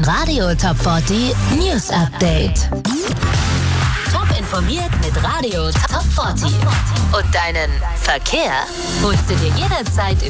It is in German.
Dein Radio Top 40 News Update. Top informiert mit Radio Top 40. Und deinen Verkehr holst du dir jederzeit